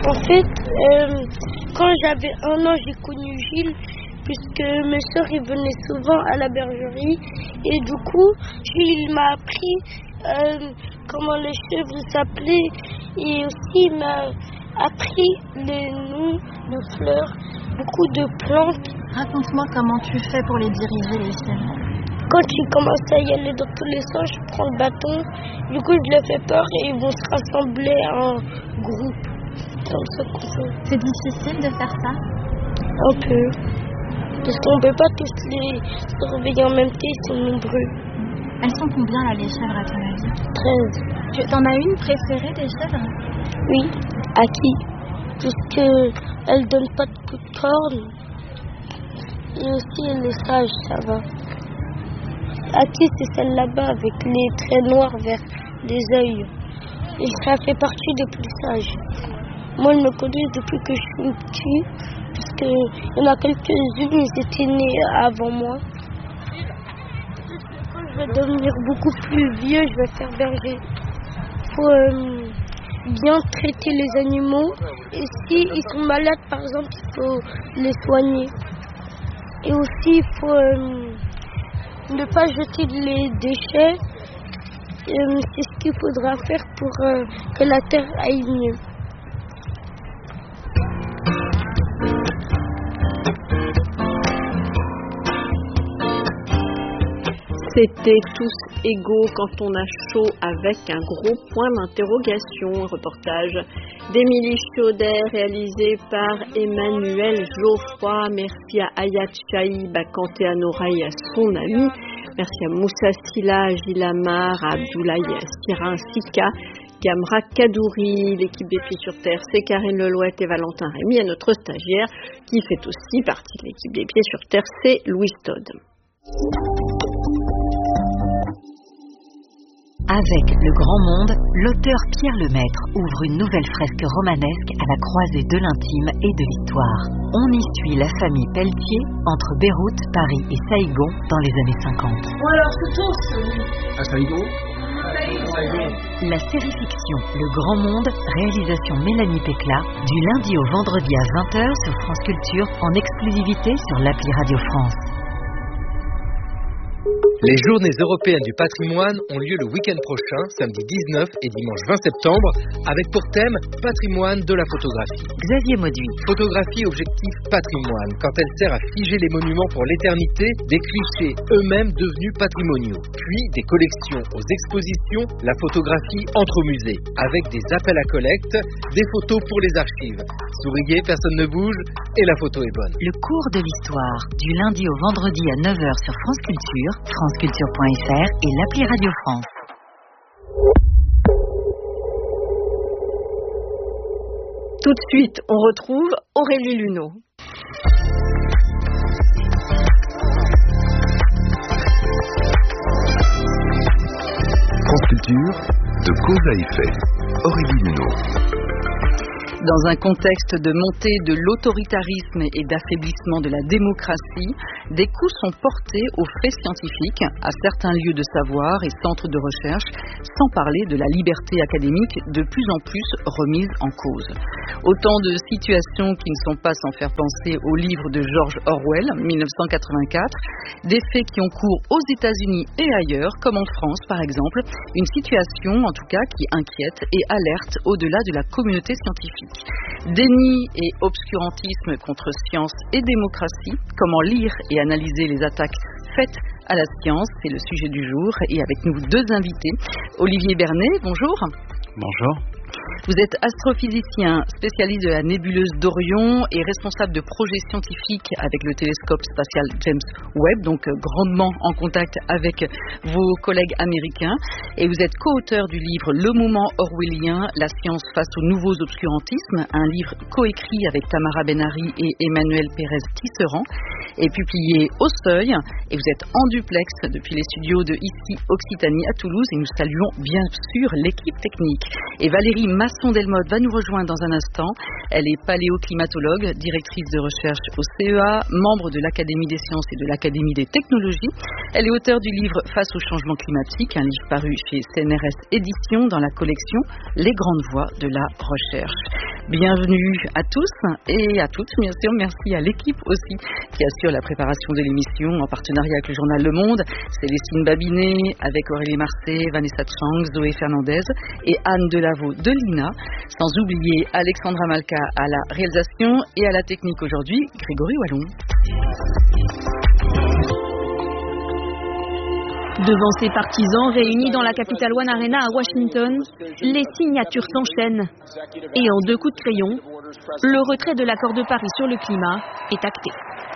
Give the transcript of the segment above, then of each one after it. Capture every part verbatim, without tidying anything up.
En fait, euh, quand j'avais un an, j'ai connu Gilles, puisque mes soeurs ils venaient souvent à la bergerie. Et du coup, Gilles il m'a appris euh, comment les chèvres s'appelaient. Et aussi, il m'a appris les noms de fleurs, beaucoup de plantes. Raconte-moi comment tu fais pour les diriger, les chèvres. Quand ils commencent à y aller dans tous les sens, je prends le bâton. Du coup, je leur fais peur et ils vont se rassembler en groupe. Comme ça qu'on fait. C'est difficile de faire ça? Un peu. Parce qu'on ne peut pas tous les surveiller en même temps, ils sont nombreux. Elles sont combien là, les chèvres, à ton avis? treize. Tu en as une préférée des chèvres? Oui. Aki. Puisqu'elle ne donne pas de coups de corne. Et aussi, elle est sage, ça va. Aki, c'est celle là-bas avec les traits noirs vers les yeux. Et ça fait partie des plus sages. Moi, ils me connaissent depuis que je suis petit. Parce qu'il y en a quelques-unes, ils étaient nés avant moi. Quand je vais devenir beaucoup plus vieux, je vais faire berger. Il faut euh, bien traiter les animaux. Et s'ils sont malades, par exemple, il faut les soigner. Et aussi, il faut euh, ne pas jeter les déchets. Euh, c'est ce qu'il faudra faire pour euh, que la terre aille mieux. C'était tous égaux quand on a chaud avec un gros point d'interrogation. Reportage d'Émilie Chaudet réalisé par Emmanuel Geoffroy. Merci à Ayat Chaïb, à Kanté Anora et à son ami. Merci à Moussa Silla, à Gilles Amar, à Abdoulaye Sira ainsi qu'à Gamra Kadouri. L'équipe des Pieds sur Terre, c'est Karine Lelouette et Valentin Rémy. Et notre stagiaire qui fait aussi partie de l'équipe des Pieds sur Terre, c'est Louis Todd. Avec Le Grand Monde, l'auteur Pierre Lemaître ouvre une nouvelle fresque romanesque à la croisée de l'intime et de l'histoire. On y suit la famille Pelletier entre Beyrouth, Paris et Saïgon dans les années cinquante. Bon alors c'est tous. À Saïgon. La série fiction Le Grand Monde, réalisation Mélanie Pécla, du lundi au vendredi à vingt heures sur France Culture en exclusivité sur l'appli Radio France. Les journées européennes du patrimoine ont lieu le week-end prochain, samedi dix-neuf et dimanche vingt septembre, avec pour thème Patrimoine de la photographie. Xavier Mauduit. Photographie objectif patrimoine, quand elle sert à figer les monuments pour l'éternité, des clichés eux-mêmes devenus patrimoniaux. Puis des collections aux expositions, la photographie entre au musée, avec des appels à collecte, des photos pour les archives. Souriez, personne ne bouge et la photo est bonne. Le cours de l'histoire, du lundi au vendredi à neuf heures sur France Culture, franceculture point f r et l'appli Radio France. Tout de suite, on retrouve Aurélie Luneau. France Culture, de cause à effet. Aurélie Luneau. Dans un contexte de montée de l'autoritarisme et d'affaiblissement de la démocratie, des coups sont portés aux frais scientifiques, à certains lieux de savoir et centres de recherche, sans parler de la liberté académique de plus en plus remise en cause. Autant de situations qui ne sont pas sans faire penser au livre de George Orwell, dix-neuf cent quatre-vingt-quatre, des faits qui ont cours aux États-Unis et ailleurs, comme en France par exemple, une situation en tout cas qui inquiète et alerte au-delà de la communauté scientifique. Déni et obscurantisme contre science et démocratie, comment lire et analyser les attaques faites à la science, c'est le sujet du jour, et avec nous deux invités. Olivier Bernet, bonjour. Bonjour. Vous êtes astrophysicien, spécialiste de la nébuleuse d'Orion et responsable de projets scientifiques avec le télescope spatial James Webb, donc grandement en contact avec vos collègues américains. Et vous êtes co-auteur du livre Le moment orwellien, la science face aux nouveaux obscurantismes, un livre coécrit avec Tamara Benari et Emmanuel Pérez-Tisserand, et publié au Seuil. Et vous êtes en duplex depuis les studios de ici Occitanie à Toulouse, et nous saluons bien sûr l'équipe technique. Et Valérie Masson-Delmotte va nous rejoindre dans un instant. Elle est paléoclimatologue, directrice de recherche au C E A, membre de l'Académie des sciences et de l'Académie des technologies. Elle est auteure du livre Face au changement climatique, un livre paru chez C N R S Éditions dans la collection Les grandes voies de la recherche. Bienvenue à tous et à toutes, bien sûr. Merci à l'équipe aussi qui assure la préparation de l'émission en partenariat avec le journal Le Monde. Célestine Babinet avec Aurélie Marseille, Vanessa Chang, Zoé Fernandez et Anne Delaveau de l'I N A. Sans oublier Alexandra Malka à la réalisation et à la technique aujourd'hui, Grégory Wallon. Devant ses partisans réunis dans la Capital One Arena à Washington, les signatures s'enchaînent. Et en deux coups de crayon, le retrait de l'accord de Paris sur le climat est acté.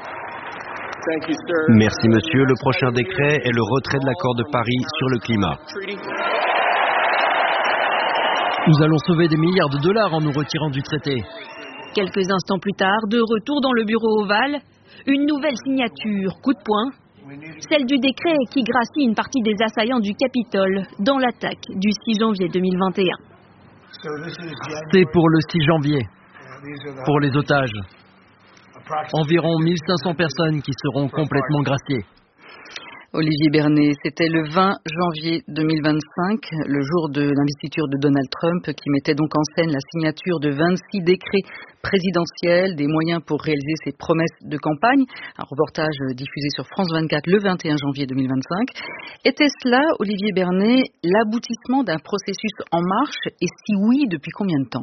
Merci monsieur. Le prochain décret est le retrait de l'accord de Paris sur le climat. Nous allons sauver des milliards de dollars en nous retirant du traité. Quelques instants plus tard, de retour dans le bureau ovale, une nouvelle signature, coup de poing. Celle du décret qui gracie une partie des assaillants du Capitole dans l'attaque du six janvier deux mille vingt et un. C'est pour le six janvier, pour les otages. Environ mille cinq cents personnes qui seront complètement graciées. Olivier Bernet, c'était le vingt janvier deux mille vingt-cinq, le jour de l'investiture de Donald Trump, qui mettait donc en scène la signature de vingt-six décrets présidentiels, des moyens pour réaliser ses promesses de campagne. Un reportage diffusé sur France vingt-quatre le vingt et un janvier deux mille vingt-cinq. Était-ce là, Olivier Bernet, l'aboutissement d'un processus en marche, et si oui, depuis combien de temps ?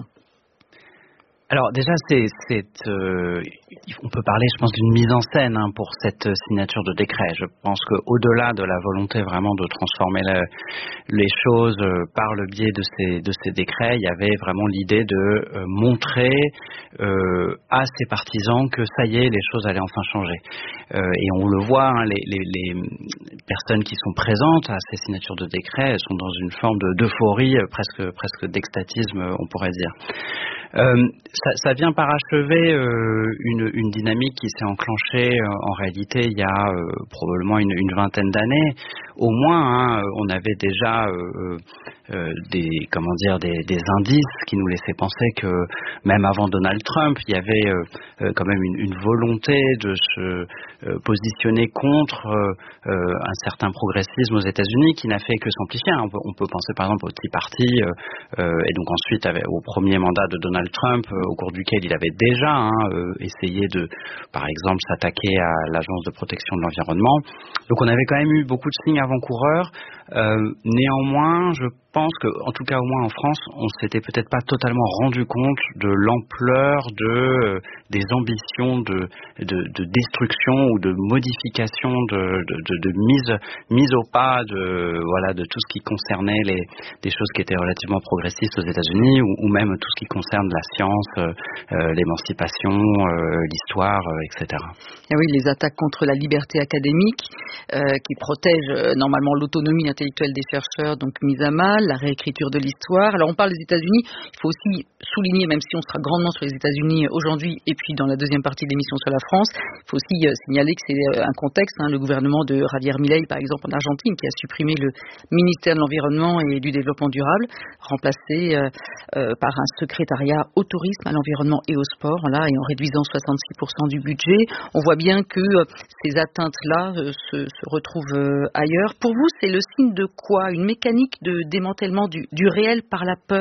Alors déjà, c'est, c'est, euh, on peut parler, je pense, d'une mise en scène hein, pour cette signature de décret. Je pense qu'au-delà de la volonté vraiment de transformer la, les choses euh, par le biais de ces, de ces décrets, il y avait vraiment l'idée de euh, montrer euh, à ses partisans que ça y est, les choses allaient enfin changer. Euh, et on le voit, hein, les, les, les personnes qui sont présentes à ces signatures de décret, elles sont dans une forme de, d'euphorie, presque, presque d'extatisme, on pourrait dire. Euh, ça, ça vient parachever euh, une, une dynamique qui s'est enclenchée euh, en réalité il y a euh, probablement une, une vingtaine d'années. Au moins, hein, on avait déjà euh, euh, des comment dire des, des indices qui nous laissaient penser que même avant Donald Trump, il y avait euh, quand même une, une volonté de se euh, positionner contre euh, un certain progressisme aux États-Unis qui n'a fait que s'amplifier. On peut, on peut penser par exemple au Tea Party euh, euh, et donc ensuite avec, au premier mandat de Donald Trump, euh, au cours duquel il avait déjà hein, euh, essayé de, par exemple, s'attaquer à l'Agence de protection de l'environnement. Donc on avait quand même eu beaucoup de signes avant-coureurs. Euh, néanmoins, je pense que, en tout cas au moins en France, on s'était peut-être pas totalement rendu compte de l'ampleur de euh, des ambitions de, de de destruction ou de modification de de, de, de mise mise au pas de voilà de tout ce qui concernait les des choses qui étaient relativement progressistes aux États-Unis ou, ou même tout ce qui concerne la science, euh, euh, l'émancipation, euh, l'histoire, euh, et cetera. Et oui, les attaques contre la liberté académique euh, qui protègent euh, normalement l'autonomie intellectuelle des chercheurs, donc mise à mal, la réécriture de l'histoire. Alors on parle des États-Unis, il faut aussi souligner, même si on sera grandement sur les États-Unis aujourd'hui et puis dans la deuxième partie de l'émission sur la France, il faut aussi euh, signaler que c'est euh, un contexte, hein, le gouvernement de Javier Milei par exemple en Argentine qui a supprimé le ministère de l'Environnement et du Développement durable, remplacé euh, euh, par un secrétariat au tourisme, à l'environnement et au sport, là, et en réduisant soixante-six pour cent du budget. On voit bien que euh, ces atteintes-là euh, se, se retrouvent euh, ailleurs. Pour vous, c'est le signe de quoi ? Une mécanique de démantèlement du, du réel par la peur ?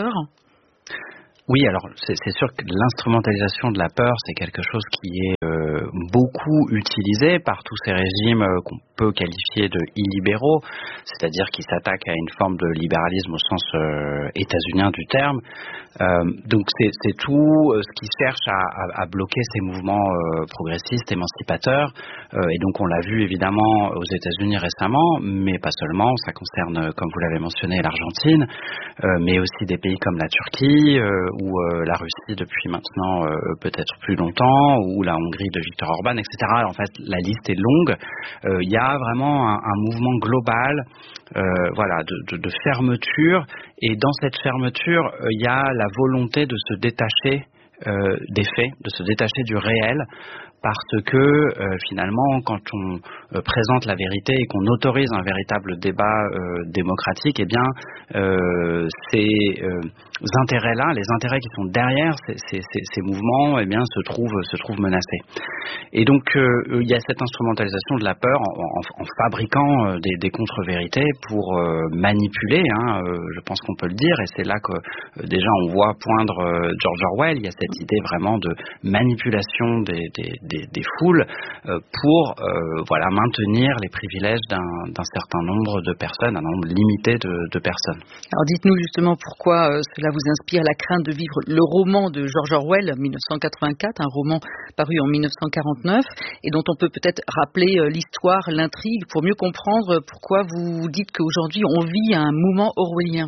Oui, alors c'est, c'est sûr que l'instrumentalisation de la peur, c'est quelque chose qui est euh, beaucoup utilisé par tous ces régimes euh, qu'on peut qualifier de illibéraux, c'est-à-dire qui s'attaquent à une forme de libéralisme au sens euh, états-unien du terme. Euh, donc c'est, c'est tout euh, ce qui cherche à, à, à bloquer ces mouvements euh, progressistes, émancipateurs. Euh, et donc on l'a vu évidemment aux États-Unis récemment, mais pas seulement. Ça concerne, comme vous l'avez mentionné, l'Argentine, euh, mais aussi des pays comme la Turquie. Euh, ou euh, la Russie depuis maintenant euh, peut-être plus longtemps, ou la Hongrie de Viktor Orban, et cetera. En fait, la liste est longue. Euh, il y a vraiment un, un mouvement global, euh, voilà, de, de, de fermeture. Et dans cette fermeture, euh, il y a la volonté de se détacher Euh, des faits, de se détacher du réel parce que euh, finalement, quand on euh, présente la vérité et qu'on autorise un véritable débat euh, démocratique, eh bien, euh, ces euh, intérêts-là, les intérêts qui sont derrière ces, ces, ces, ces mouvements, eh bien, se trouvent, se trouvent menacés. Et donc, euh, il y a cette instrumentalisation de la peur en, en, en fabriquant euh, des, des contre-vérités pour euh, manipuler, hein, euh, je pense qu'on peut le dire, et c'est là que euh, déjà on voit poindre euh, George Orwell. Il y a cette idée vraiment de manipulation des, des, des, des foules euh, pour euh, voilà, maintenir les privilèges d'un, d'un certain nombre de personnes, un nombre limité de, de personnes. Alors dites-nous justement pourquoi euh, cela vous inspire la crainte de vivre le roman de George Orwell, dix-neuf cent quatre-vingt-quatre, un roman paru en dix-neuf cent quarante-neuf, et dont on peut peut-être rappeler euh, l'histoire, l'intrigue, pour mieux comprendre pourquoi vous dites qu'aujourd'hui on vit un moment orwellien.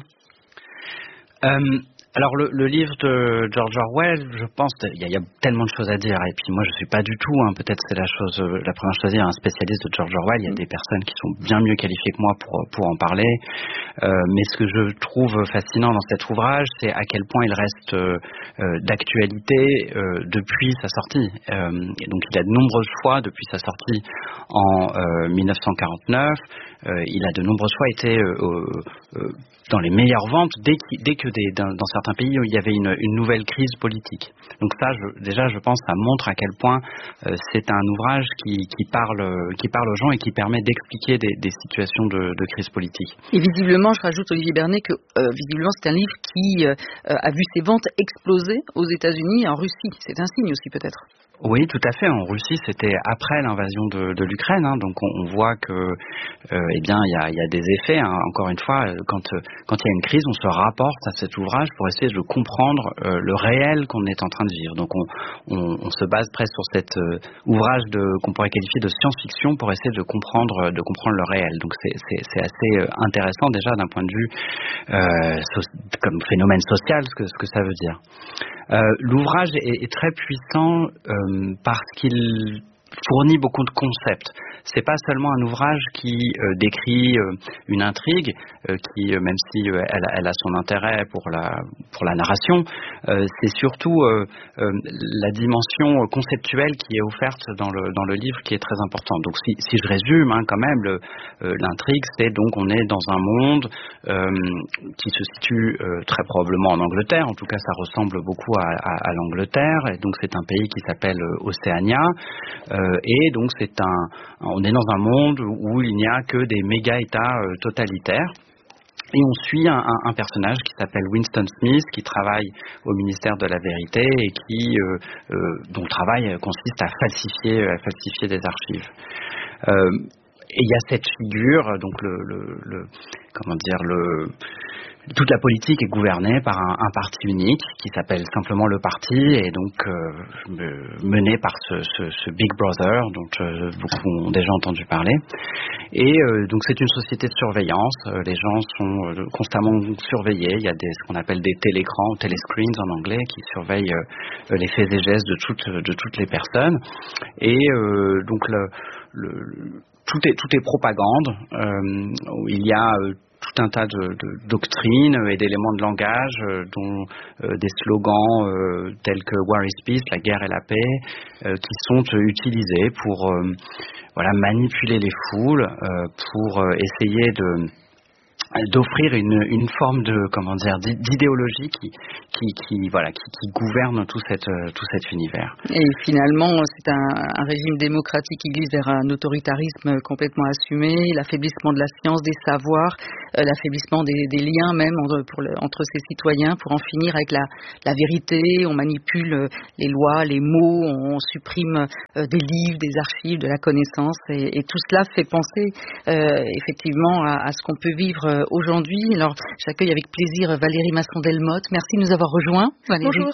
Euh, alors le, le livre de George Orwell, je pense, il y, a, il y a tellement de choses à dire, et puis moi je suis pas du tout, hein, peut-être c'est la chose, la première chose à dire, un spécialiste de George Orwell. Il y a des personnes qui sont bien mieux qualifiées que moi pour pour en parler, euh, mais ce que je trouve fascinant dans cet ouvrage, c'est à quel point il reste euh, d'actualité euh, depuis sa sortie. Euh, et donc il a de nombreuses fois depuis sa sortie en euh, dix-neuf cent quarante-neuf, euh, il a de nombreuses fois été euh, euh, dans les meilleures ventes dès, dès que des, dans, dans certains pays où il y avait une, une nouvelle crise politique. Donc ça, je, déjà, je pense, ça montre à quel point euh, c'est un ouvrage qui, qui parle, qui parle aux gens et qui permet d'expliquer des, des situations de, de crise politique. Et visiblement, je rajoute, Olivier Bernet, que euh, visiblement c'est un livre qui euh, a vu ses ventes exploser aux États-Unis et en Russie. C'est un signe aussi, peut-être. Oui, tout à fait. En Russie, c'était après l'invasion de, de l'Ukraine, hein, donc on, on voit que, euh, eh bien, il y a, y a des effets. Hein. Encore une fois, quand quand il y a une crise, on se rapporte à cet ouvrage pour essayer de comprendre euh, le réel qu'on est en train de vivre. Donc, on, on, on se base presque sur cet euh, ouvrage de, qu'on pourrait qualifier de science-fiction pour essayer de comprendre, de comprendre le réel. Donc, c'est, c'est, c'est assez intéressant déjà d'un point de vue euh, so, comme phénomène social, ce que ce que ça veut dire. Euh, l'ouvrage est, est très puissant euh, parce qu'il fournit beaucoup de concepts. C'est pas seulement un ouvrage qui euh, décrit euh, une intrigue, euh, qui euh, même si euh, elle, elle a son intérêt pour la pour la narration, euh, c'est surtout euh, euh, la dimension conceptuelle qui est offerte dans le dans le livre qui est très importante. Donc si, si je résume, hein, quand même, le, euh, l'intrigue, c'est donc on est dans un monde euh, qui se situe euh, très probablement en Angleterre. En tout cas, ça ressemble beaucoup à, à, à l'Angleterre. Et donc c'est un pays qui s'appelle Océania. Euh, et donc c'est un on est dans un monde où il n'y a que des méga-États euh, totalitaires. Et on suit un, un, un personnage qui s'appelle Winston Smith, qui travaille au ministère de la Vérité et qui, euh, euh, dont le travail consiste à falsifier, à falsifier des archives. Euh, et il y a cette figure, donc le, le, le comment dire, le toute la politique est gouvernée par un, un parti unique qui s'appelle simplement le parti et donc euh, mené par ce, ce, ce Big Brother dont euh, beaucoup ont déjà entendu parler. Et euh, donc c'est une société de surveillance. Euh, les gens sont euh, constamment surveillés. Il y a des, ce qu'on appelle des télécrans, téléscreens en anglais, qui surveillent euh, les faits et gestes de toutes, de toutes les personnes. Et euh, donc le, le, tout est tout est propagande. Euh, il y a euh, tout un tas de, de doctrines et d'éléments de langage, euh, dont euh, des slogans euh, tels que War is Peace, la guerre et la paix, euh, qui sont euh, utilisés pour euh, voilà, manipuler les foules, euh, pour euh, essayer de d'offrir une, une forme de comment dire d'idéologie qui qui, qui voilà qui, qui gouverne tout cette tout cet univers. Et finalement, c'est un, un régime démocratique qui glisse vers un autoritarisme complètement assumé, l'affaiblissement de la science, des savoirs, euh, l'affaiblissement des, des liens même entre, pour le, entre ses citoyens pour en finir avec la, la vérité. On manipule les lois, les mots, on supprime euh, des livres, des archives, de la connaissance, et, et tout cela fait penser euh, effectivement à, à ce qu'on peut vivre aujourd'hui. Alors, j'accueille avec plaisir Valérie Masson-Delmotte. Merci de nous avoir rejoints, Valérie. Bonjour.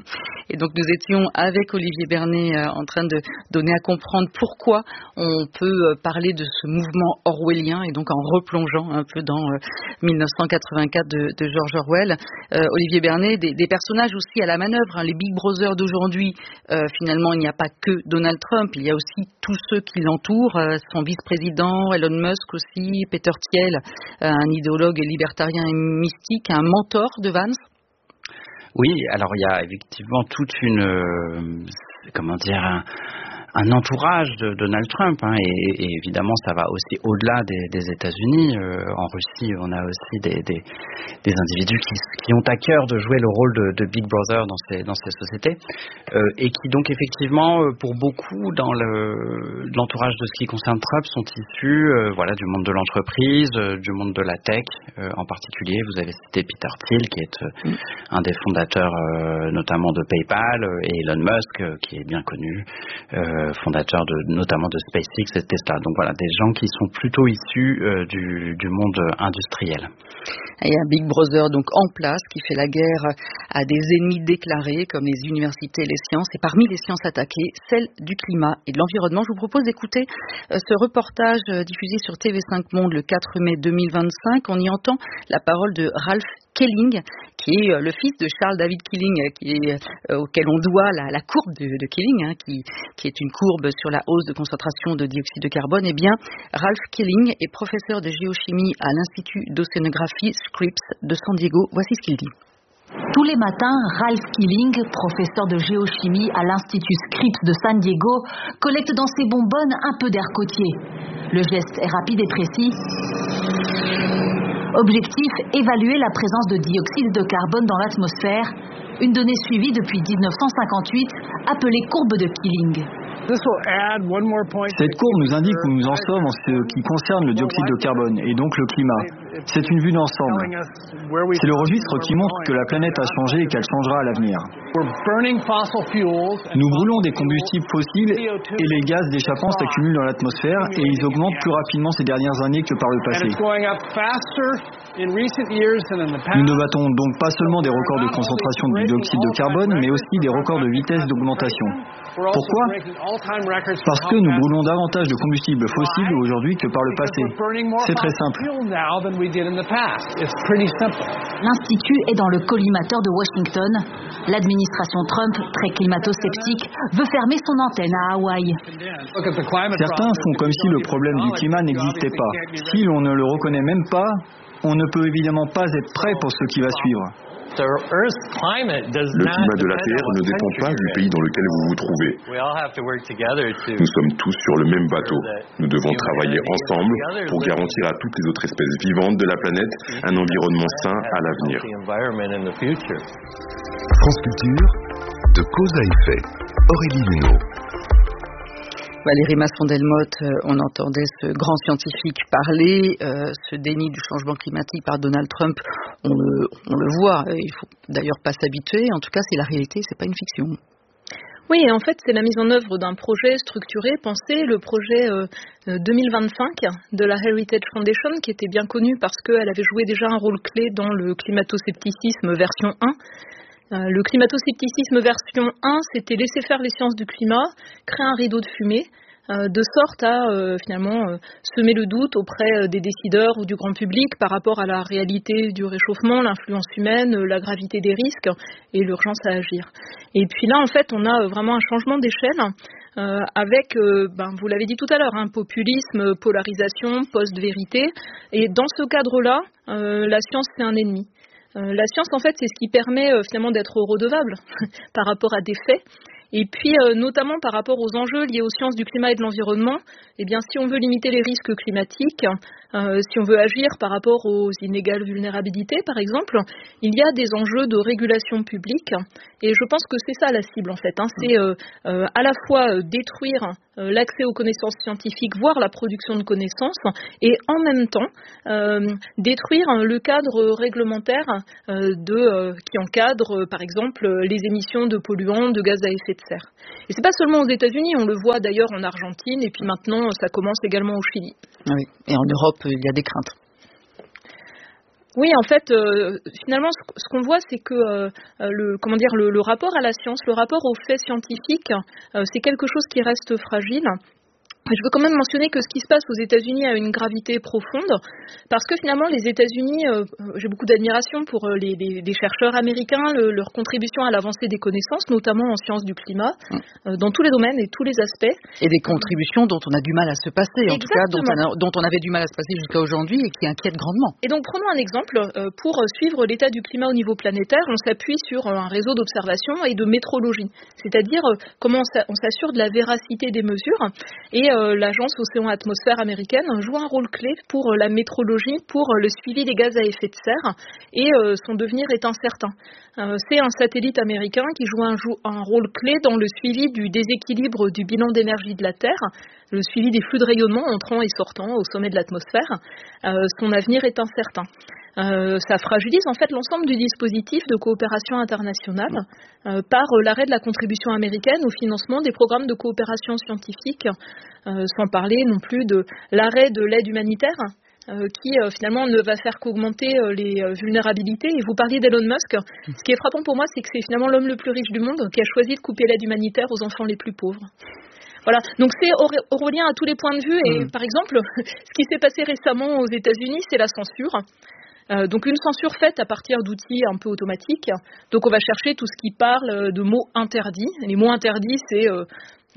Et donc, nous étions avec Olivier Bernet euh, en train de donner à comprendre pourquoi on peut euh, parler de ce mouvement orwellien et donc en replongeant un peu dans euh, dix-neuf cent quatre-vingt-quatre de, de George Orwell. Euh, Olivier Bernet, des, des personnages aussi à la manœuvre, hein, les Big Brothers d'aujourd'hui. Euh, finalement, il n'y a pas que Donald Trump, il y a aussi tous ceux qui l'entourent, euh, son vice-président, Elon Musk aussi, Peter Thiel, euh, un idéologue libertarien et mystique, un mentor de Vance. Oui, alors il y a effectivement toute une, euh, comment dire, un, un entourage de Donald Trump, hein, et, et évidemment ça va aussi au-delà des, des États-Unis. Euh, en Russie, on a aussi des, des, des individus qui, qui ont à cœur de jouer le rôle de, de Big Brother dans ces, dans ces sociétés, euh, et qui donc effectivement, pour beaucoup dans le, l'entourage de ce qui concerne Trump, sont issus euh, voilà, du monde de l'entreprise, euh, du monde de la tech euh, en particulier. Vous avez cité Peter Thiel, qui est euh, un des fondateurs euh, notamment de PayPal, euh, et Elon Musk, euh, qui est bien connu, euh, fondateur de, notamment de SpaceX et Tesla. Donc voilà, des gens qui sont plutôt issus euh, du, du monde industriel. Il y a un Big Brother donc en place qui fait la guerre à des ennemis déclarés comme les universités et les sciences. Et parmi les sciences attaquées, celle du climat et de l'environnement. Je vous propose d'écouter ce reportage diffusé sur T V cinq Monde le quatre mai deux mille vingt-cinq. On y entend la parole de Ralph Killing, qui est le fils de Charles David Killing, qui est, euh, auquel on doit la, la courbe de, de Killing, hein, qui, qui est une courbe sur la hausse de concentration de dioxyde de carbone. Eh bien, Ralph Killing est professeur de géochimie à l'Institut d'océanographie Scripps de San Diego. Voici ce qu'il dit. Tous les matins, Ralph Killing, professeur de géochimie à l'Institut Scripps de San Diego, collecte dans ses bonbonnes un peu d'air côtier. Le geste est rapide et précis. Objectif, évaluer la présence de dioxyde de carbone dans l'atmosphère, une donnée suivie depuis dix-neuf cent cinquante-huit, appelée courbe de Killing. Cette courbe nous indique où nous en sommes en ce qui concerne le dioxyde de carbone et donc le climat. C'est une vue d'ensemble. C'est le registre qui montre que la planète a changé et qu'elle changera à l'avenir. Nous brûlons des combustibles fossiles et les gaz d'échappement s'accumulent dans l'atmosphère et ils augmentent plus rapidement ces dernières années que par le passé. Nous ne battons donc pas seulement des records de concentration du dioxyde de carbone, mais aussi des records de vitesse d'augmentation. Pourquoi ? Parce que nous brûlons davantage de combustibles fossiles aujourd'hui que par le passé. C'est très simple. L'Institut est dans le collimateur de Washington. L'administration Trump, très climato-sceptique, veut fermer son antenne à Hawaï. Certains font comme si le problème du climat n'existait pas. Si l'on ne le reconnaît même pas, on ne peut évidemment pas être prêt pour ce qui va suivre. Le climat de la Terre ne dépend pas du pays dans lequel vous vous trouvez. Nous sommes tous sur le même bateau. Nous devons travailler ensemble pour garantir à toutes les autres espèces vivantes de la planète un environnement sain à l'avenir. France Culture, de cause à effet. Aurélie Luneau. Valérie Masson-Delmotte, on entendait ce grand scientifique parler, euh, ce déni du changement climatique par Donald Trump, on le, on le voit, il faut d'ailleurs pas s'habituer, en tout cas c'est la réalité, c'est pas une fiction. Oui, et en fait c'est la mise en œuvre d'un projet structuré, pensé, le projet euh, deux mille vingt-cinq de la Heritage Foundation, qui était bien connu parce qu'elle avait joué déjà un rôle clé dans le climato-scepticisme version un. Euh, le climato-scepticisme version un, c'était laisser faire les sciences du climat, créer un rideau de fumée, euh, de sorte à euh, finalement euh, semer le doute auprès euh, des décideurs ou du grand public par rapport à la réalité du réchauffement, l'influence humaine, euh, la gravité des risques et l'urgence à agir. Et puis là, en fait, on a euh, vraiment un changement d'échelle euh, avec, euh, ben, vous l'avez dit tout à l'heure, hein, populisme, polarisation, post-vérité. Et dans ce cadre-là, euh, la science, c'est un ennemi. Euh, la science, en fait, c'est ce qui permet euh, finalement d'être redevable par rapport à des faits. Et puis, euh, notamment par rapport aux enjeux liés aux sciences du climat et de l'environnement, eh bien, si on veut limiter les risques climatiques, euh, si on veut agir par rapport aux inégales vulnérabilités, par exemple, il y a des enjeux de régulation publique. Et je pense que c'est ça la cible, en fait. Hein. C'est euh, euh, à la fois euh, détruire euh, l'accès aux connaissances scientifiques, voire la production de connaissances, et en même temps euh, détruire hein, le cadre réglementaire euh, de, euh, qui encadre, euh, par exemple, les émissions de polluants, de gaz à effet de serre. Et c'est pas seulement aux États-Unis, on le voit d'ailleurs en Argentine, et puis maintenant ça commence également au Chili. Oui, et en Europe, il y a des craintes. Oui, en fait, euh, finalement, ce, ce qu'on voit, c'est que euh, le, comment dire, le, le rapport à la science, le rapport aux faits scientifiques, euh, c'est quelque chose qui reste fragile. Je veux quand même mentionner que ce qui se passe aux États-Unis a une gravité profonde, parce que finalement les États-Unis, euh, j'ai beaucoup d'admiration pour euh, les, les, les chercheurs américains, le, leur contribution à l'avancée des connaissances, notamment en sciences du climat, euh, dans tous les domaines et tous les aspects. Et des contributions dont on a du mal à se passer, en Exactement. tout cas dont on, a, dont on avait du mal à se passer jusqu'à aujourd'hui et qui inquiètent grandement. Et donc prenons un exemple, euh, pour suivre l'état du climat au niveau planétaire, on s'appuie sur un réseau d'observation et de métrologie, c'est-à-dire euh, comment on s'assure de la véracité des mesures, et Euh, l'agence Océan-Atmosphère américaine joue un rôle clé pour euh, la métrologie, pour euh, le suivi des gaz à effet de serre, et euh, son devenir est incertain. Euh, c'est un satellite américain qui joue un, un rôle clé dans le suivi du déséquilibre du bilan d'énergie de la Terre, le suivi des flux de rayonnement entrant et sortant au sommet de l'atmosphère. Euh, son avenir est incertain. Euh, ça fragilise en fait l'ensemble du dispositif de coopération internationale euh, par euh, l'arrêt de la contribution américaine au financement des programmes de coopération scientifique, euh, sans parler non plus de l'arrêt de l'aide humanitaire euh, qui euh, finalement ne va faire qu'augmenter euh, les euh, vulnérabilités. Et vous parliez d'Elon Musk. Ce qui est frappant pour moi, c'est que c'est finalement l'homme le plus riche du monde qui a choisi de couper l'aide humanitaire aux enfants les plus pauvres. Voilà, donc c'est orwellien à tous les points de vue. Et mmh. par exemple, ce qui s'est passé récemment aux États-Unis, c'est la censure. Euh, donc une censure faite à partir d'outils un peu automatiques. Donc on va chercher tout ce qui parle de mots interdits. Les mots interdits, c'est euh,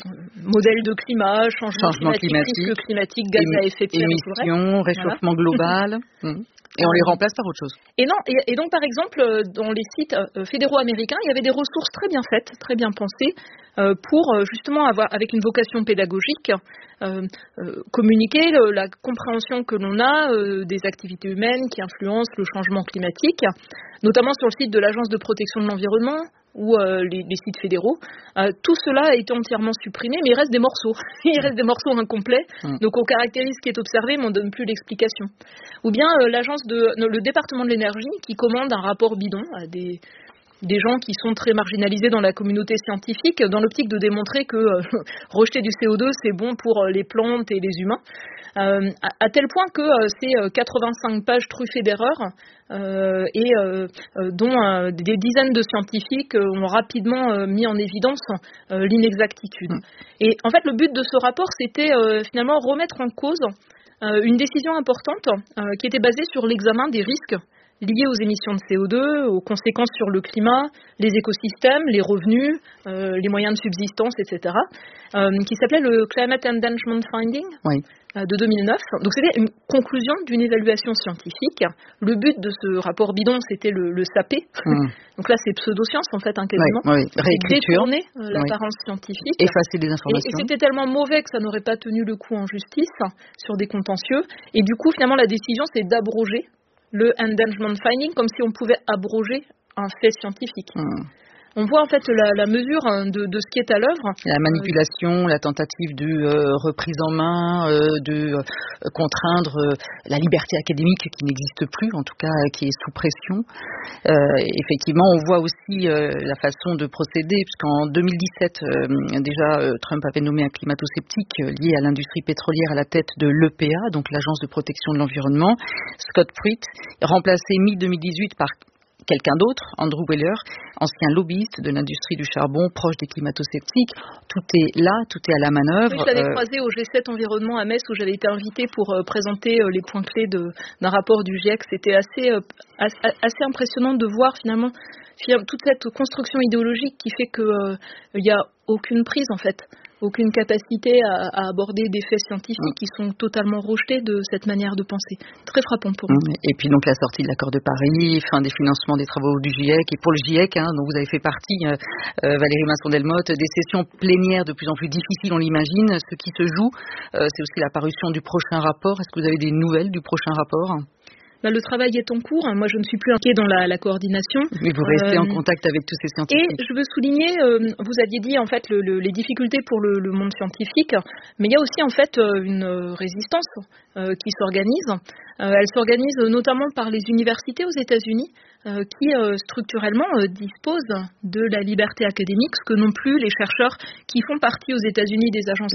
modèle de climat, changement, changement climatique, climatique, risque climatique, gaz Émi- à effet de serre, émissions, réchauffement voilà. global. Mmh. Et on les remplace par autre chose. Et non, et, et donc par exemple, dans les sites euh, fédéraux américains, il y avait des ressources très bien faites, très bien pensées, euh, pour euh, justement avoir, avec une vocation pédagogique, euh, euh, communiquer le, la compréhension que l'on a euh, des activités humaines qui influencent le changement climatique, notamment sur le site de l'Agence de protection de l'environnement, ou euh, les, les sites fédéraux. Euh, tout cela a été entièrement supprimé, mais il reste des morceaux. Il reste des morceaux incomplets. Mmh. Donc on caractérise ce qui est observé, mais on ne donne plus l'explication. Ou bien euh, l'agence de, le département de l'énergie qui commande un rapport bidon à des, des gens qui sont très marginalisés dans la communauté scientifique, dans l'optique de démontrer que euh, rejeter du C O deux, c'est bon pour les plantes et les humains. Euh, à, à tel point que euh, c'est quatre-vingt-cinq pages truffées d'erreurs euh, et euh, euh, dont euh, des dizaines de scientifiques euh, ont rapidement euh, mis en évidence euh, l'inexactitude. Mmh. Et en fait, le but de ce rapport, c'était euh, finalement remettre en cause euh, une décision importante euh, qui était basée sur l'examen des risques liés aux émissions de C O deux, aux conséquences sur le climat, les écosystèmes, les revenus, euh, les moyens de subsistance, et cetera, euh, qui s'appelait le Climate Endangerment Finding oui. euh, de deux mille neuf. Donc c'était une conclusion d'une évaluation scientifique. Le but de ce rapport bidon, c'était le, le saper. Mmh. Donc là, c'est pseudoscience en fait, hein, quasiment. Oui, oui. Réécriture. Détourner euh, l'apparence oui. scientifique. Effacer des informations. Et, et c'était tellement mauvais que ça n'aurait pas tenu le coup en justice sur des contentieux. Et du coup, finalement, la décision, c'est d'abroger le endangerment finding, comme si on pouvait abroger un fait scientifique. Mmh. On voit en fait la, la mesure de, de ce qui est à l'œuvre. La manipulation, euh, la tentative de euh, reprise en main, euh, de euh, contraindre euh, la liberté académique qui n'existe plus, en tout cas euh, qui est sous pression. Euh, effectivement, on voit aussi euh, la façon de procéder, puisqu'en deux mille dix-sept, euh, déjà euh, Trump avait nommé un climato-sceptique euh, lié à l'industrie pétrolière à la tête de l'E P A, donc l'Agence de protection de l'environnement, Scott Pruitt, remplacé mi deux mille dix-huit par quelqu'un d'autre, Andrew Weller, ancien lobbyiste de l'industrie du charbon, proche des climato-sceptiques. Tout est là, tout est à la manœuvre. Oui, je l'avais euh... croisé au G sept Environnement à Metz, où j'avais été invitée pour euh, présenter euh, les points clés de, d'un rapport du GIEC. C'était assez, euh, assez, assez impressionnant de voir finalement toute cette construction idéologique qui fait qu'il n'y euh, a aucune prise en fait. Aucune capacité à, à aborder des faits scientifiques mmh. qui sont totalement rejetés de cette manière de penser. Très frappant pour nous. Et puis donc la sortie de l'accord de Paris, fin des financements des travaux du GIEC, et pour le GIEC, hein, dont vous avez fait partie, euh, Valérie Masson-Delmotte, des sessions plénières de plus en plus difficiles, on l'imagine. Ce qui se joue, euh, c'est aussi la parution du prochain rapport. Est-ce que vous avez des nouvelles du prochain rapport ? Bah, le travail est en cours. Moi, je ne suis plus impliquée dans la, la coordination. Mais vous restez euh, en contact avec tous ces scientifiques. Et je veux souligner, euh, vous aviez dit en fait le, le, les difficultés pour le, le monde scientifique, mais il y a aussi en fait une résistance euh, qui s'organise. Euh, elle s'organise notamment par les universités aux États-Unis, euh, qui euh, structurellement euh, disposent de la liberté académique, ce que non plus les chercheurs qui font partie aux États-Unis des agences